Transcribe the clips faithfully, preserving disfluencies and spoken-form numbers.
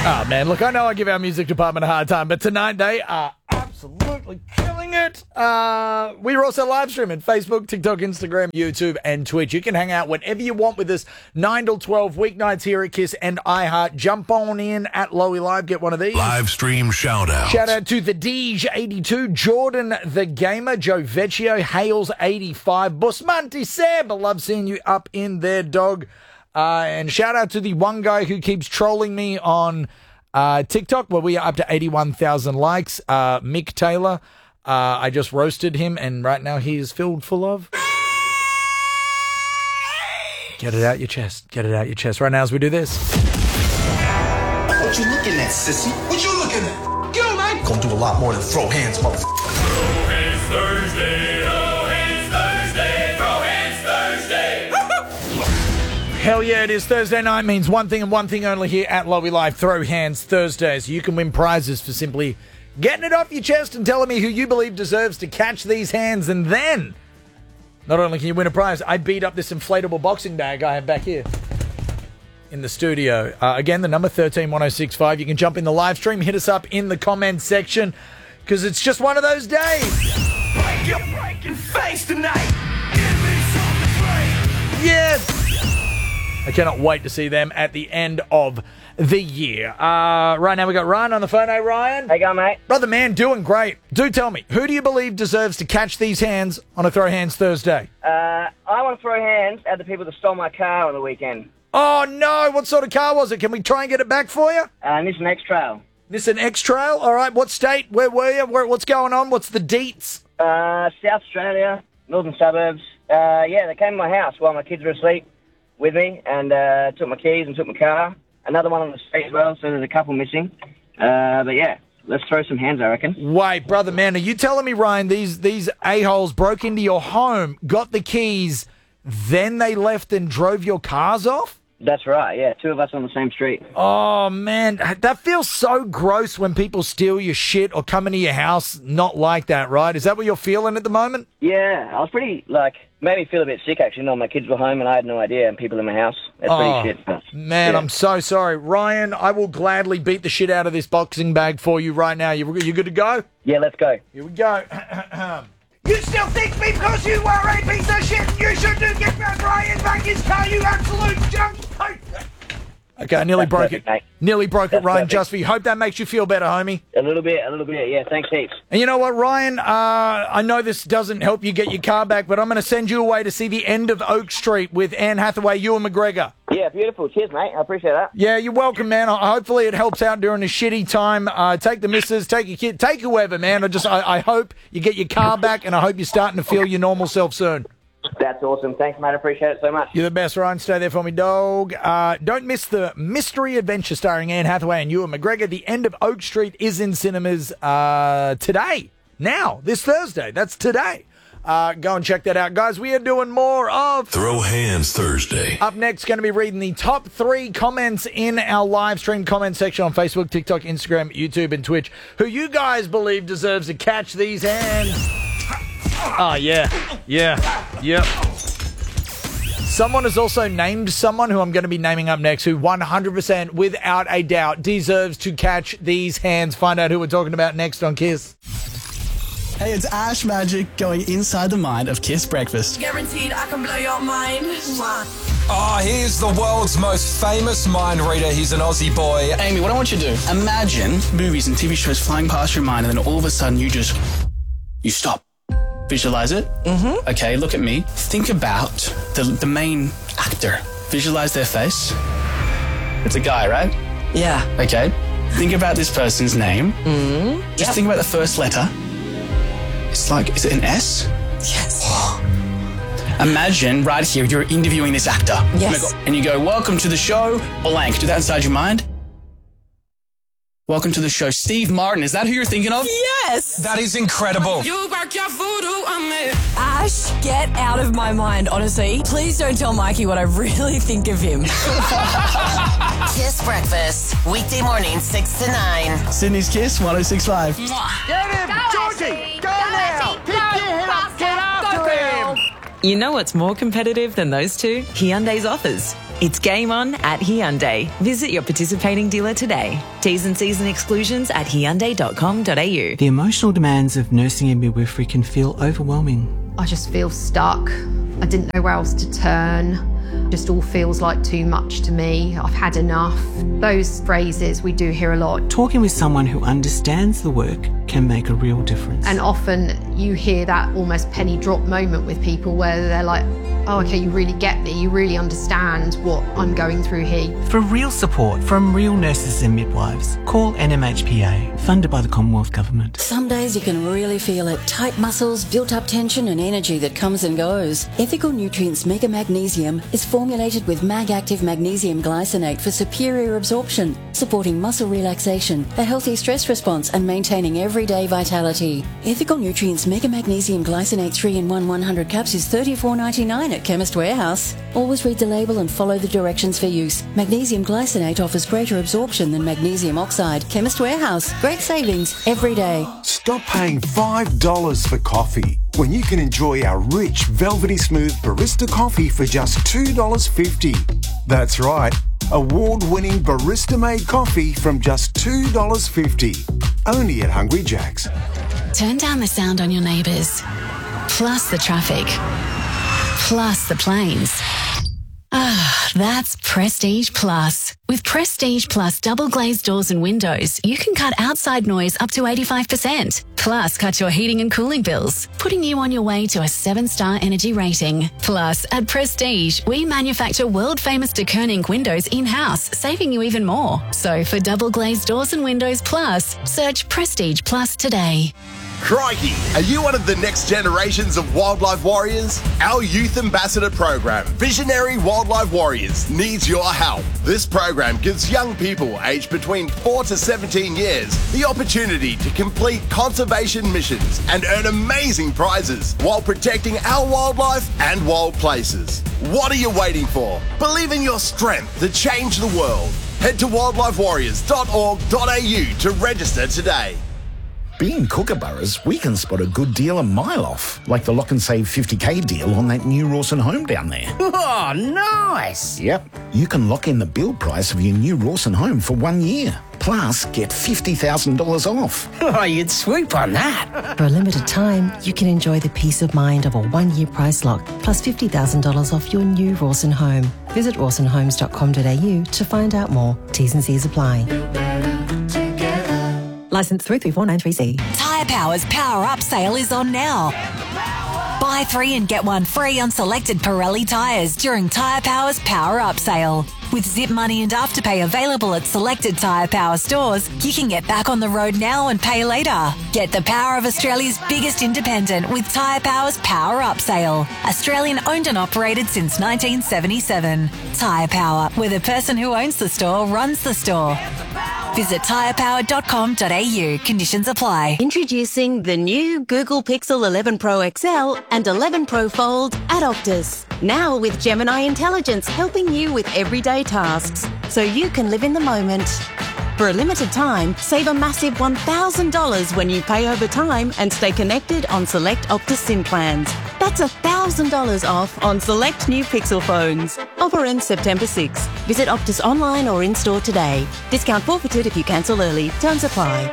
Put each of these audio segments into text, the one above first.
Oh, man, look, I know I give our music department a hard time, but tonight they are absolutely killing it. Uh, we are also live streaming Facebook, TikTok, Instagram, YouTube, and Twitch. You can hang out whenever you want with us, nine till twelve, weeknights here at Kiss and iHeart. Jump on in at Lowy Live, get one of these. Live stream shout-out. Shout out to the Deej eighty-two, Jordan the Gamer, Joe Vecchio, Hales eighty-five, Busmanti Seb. I love seeing you up in there, dog. Uh, and shout out to the one guy who keeps trolling me on uh, TikTok, where we are up to eighty-one thousand likes. Uh, Mick Taylor. Uh, I just roasted him, and right now he is filled full of... Get it out your chest. Get it out your chest right now as we do this. What you looking at, sissy? What you looking at? Get on, man. Gonna do a lot more than throw hands, motherfucker. Throw hands Thursday. Throw hands Thursday. Throw hands Thursday. Hell yeah, it is Thursday night. Means one thing and one thing only here at Lowy Live. Throw Hands Thursdays. You can win prizes for simply getting it off your chest and telling me who you believe deserves to catch these hands. And then, not only can you win a prize, I beat up this inflatable boxing bag I have back here in the studio. Uh, again, the number thirteen one oh six five. You can jump in the live stream. Hit us up in the comments section because it's just one of those days. Break your breaking face tonight. Give me something great. Yes! I cannot wait to see them at the end of the year. Uh, right now we got Ryan on the phone. Hey, Ryan. How you going, mate? Brother man, doing great. Do tell me, who do you believe deserves to catch these hands on a Throw Hands Thursday? Uh, I want to throw hands at the people that stole my car on the weekend. Oh, no. What sort of car was it? Can we try and get it back for you? Uh, Nissan X-Trail. Nissan X-Trail? All right. What state? Where were you? Where, what's going on? What's the deets? Uh, South Australia, northern suburbs. Uh, yeah, they came to my house while my kids were asleep with me and uh, took my keys and took my car. Another one on the street as well, so there's a couple missing. Uh, but yeah, let's throw some hands, I reckon. Wait, brother man, are you telling me, Ryan, these, these a-holes broke into your home, got the keys, then they left and drove your cars off? That's right, yeah. Two of us on the same street. Oh, man, that feels so gross when people steal your shit or come into your house not like that, right? Is that what you're feeling at the moment? Yeah, I was pretty, like, made me feel a bit sick, actually. No, my kids were home and I had no idea, and people in my house. That's Oh, pretty shit. But, man, yeah. I'm so sorry. Ryan, I will gladly beat the shit out of this boxing bag for you right now. You, you good to go? Yeah, let's go. Here we go. You still think because you were a piece of shit you should do get back Ryan back his car, you absolute junk. Okay, I nearly That's broke perfect, it. mate. Nearly broke it, That's Ryan, perfect. just for you. Hope that makes you feel better, homie. A little bit, a little bit, yeah. Thanks heaps. And you know what, Ryan? Uh, I know this doesn't help you get your car back, but I'm going to send you away to see the end of Oak Street with Anne Hathaway, Ewan McGregor. Yeah, beautiful. Cheers, mate. I appreciate that. Yeah, you're welcome, man. Uh, Hopefully it helps out during a shitty time. Uh, take the missus, take your kid, take whoever, man. I just, I, I hope you get your car back, and I hope you're starting to feel your normal self soon. That's awesome. Thanks, mate. I appreciate it so much. You're the best, Ryan. Stay there for me, dog. Uh, don't miss the Mystery Adventure starring Anne Hathaway and Ewan McGregor. The End of Oak Street is in cinemas uh, today. Now, this Thursday. That's today. Uh, go and check that out, guys. We are doing more of Throw Hands Thursday. Up next, going to be reading the top three comments in our live stream comment section on Facebook, TikTok, Instagram, YouTube, and Twitch. Who you guys believe deserves to catch these hands? Oh, yeah. Yeah. Yep. Someone has also named someone who I'm going to be naming up next who one hundred percent, without a doubt, deserves to catch these hands. Find out who we're talking about next on Kiss. Hey, it's Ash Magic going inside the mind of Kiss Breakfast. Guaranteed I can blow your mind. Oh, he's the world's most famous mind reader. He's an Aussie boy. Amy, what I want you to do, imagine movies and T V shows flying past your mind and then all of a sudden you just, you stop. Visualize it. Mm-hmm. Okay, look at me. Think about the, the main actor. Visualize their face. It's a guy, right? Yeah. Okay. Think about this person's name. Mm-hmm. Just Yep. think about the first letter. It's like, is it an S? Yes. Imagine right here, you're interviewing this actor. Yes. And you go, welcome to the show, blank. Do that inside your mind. Welcome to the show, Steve Martin. Is that who you're thinking of? Yes. That is incredible. You work your voodoo on me. Ash, get out of my mind, honestly. Please don't tell Mikey what I really think of him. Kiss Breakfast, weekday morning, six to nine. Sydney's Kiss, one oh six point five. Get him! Georgie! Go, now! Pick your head up! Get after him! You know what's more competitive than those two? Hyundai's offers. It's game on at Hyundai. Visit your participating dealer today. T's and C's and exclusions at hyundai dot com dot a u. The emotional demands of nursing and midwifery can feel overwhelming. I just feel stuck. I didn't know where else to turn. Just all feels like too much to me. I've had enough. Those phrases we do hear a lot. Talking with someone who understands the work can make a real difference. And often you hear that almost penny drop moment with people where they're like, oh, okay, you really get me. You really understand what I'm going through here. For real support from real nurses and midwives, call N M H P A, funded by the Commonwealth Government. Some days you can really feel it. Tight muscles, built-up tension and energy that comes and goes. Ethical Nutrients Mega Magnesium is formulated with Mag-Active Magnesium Glycinate for superior absorption, supporting muscle relaxation, a healthy stress response and maintaining everyday vitality. Ethical Nutrients Mega Magnesium Glycinate three in one one hundred caps is thirty-four ninety-nine at Chemist Warehouse. Always read the label and follow the directions for use. Magnesium Glycinate offers greater absorption than magnesium oxide. Chemist Warehouse. Great savings every day. Stop paying five dollars for coffee when you can enjoy our rich, velvety smooth barista coffee for just two dollars fifty. That's right, award-winning barista-made coffee from just two dollars fifty. Only at Hungry Jack's. Turn down the sound on your neighbours, plus the traffic, plus the planes. Ah, that's Prestige Plus. With Prestige Plus double glazed doors and windows, you can cut outside noise up to eighty-five percent. Plus, cut your heating and cooling bills, putting you on your way to a seven-star energy rating. Plus, at Prestige, we manufacture world-famous de Koning windows in-house, saving you even more. So for double glazed doors and windows plus, search Prestige Plus today. Crikey! Are you one of the next generations of wildlife warriors? Our youth ambassador program, Visionary Wildlife Warriors, needs your help. This program gives young people aged between four to seventeen years the opportunity to complete conservation missions and earn amazing prizes while protecting our wildlife and wild places. What are you waiting for? Believe in your strength to change the world. Head to wildlife warriors dot org dot a u to register today. Being Kookaburras, we can spot a good deal a mile off, like the Lock and Save fifty K deal on that new Rawson home down there. Oh, nice! Yep, you can lock in the build price of your new Rawson home for one year. Plus, get fifty thousand dollars off. Oh, you'd swoop on that. For a limited time, you can enjoy the peace of mind of a one-year price lock, plus fifty thousand dollars off your new Rawson home. Visit rawson homes dot com dot a u to find out more. T's and C's apply. Licence three three four nine three C. Tyre Power's Power Up sale is on now. Buy three and get one free on selected Pirelli tyres during Tyre Power's Power Up sale. With Zip Money and Afterpay available at selected Tyre Power stores, you can get back on the road now and pay later. Get the power of Australia's biggest independent with Tyre Power's Power Up sale. Australian owned and operated since nineteen seventy-seven. Tyre Power, where the person who owns the store runs the store. Visit tyre power dot com dot a u. Conditions apply. Introducing the new Google Pixel eleven Pro X L and eleven Pro Fold at Optus. Now with Gemini Intelligence helping you with everyday tasks, so you can live in the moment. For a limited time, save a massive one thousand dollars when you pay over time and stay connected on select Optus SIM plans. That's one thousand dollars off on select new Pixel phones. Offer ends September sixth. Visit Optus online or in-store today. Discount forfeited if you cancel early. Terms apply.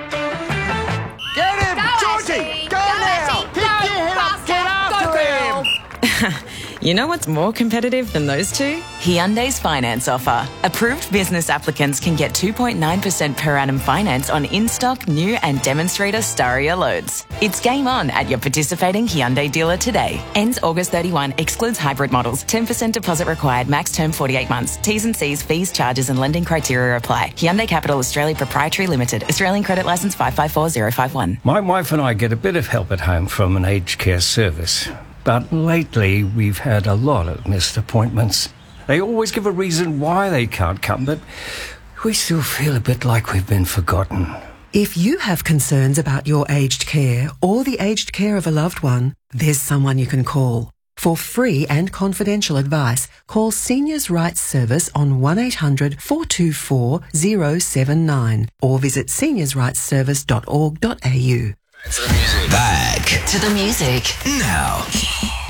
Get him! Go, Georgie! Ashley! Go, Go, now! Ashley! Pick Go, your head up! faster! Get after Go, him! You know what's more competitive than those two? Hyundai's finance offer. Approved business applicants can get two point nine percent per annum finance on in-stock, new and demonstrator Staria loads. It's game on at your participating Hyundai dealer today. Ends August thirty-first, excludes hybrid models. ten percent deposit required, max term forty-eight months. T's and C's, fees, charges and lending criteria apply. Hyundai Capital Australia Proprietary Limited. Australian credit licence five five four zero five one. My wife and I get a bit of help at home from an aged care service. But lately, we've had a lot of missed appointments. They always give a reason why they can't come, but we still feel a bit like we've been forgotten. If you have concerns about your aged care or the aged care of a loved one, there's someone you can call. For free and confidential advice, call Seniors Rights Service on one eight hundred four two four zero seven nine or visit seniors rights service dot org dot a u. Back to the music now.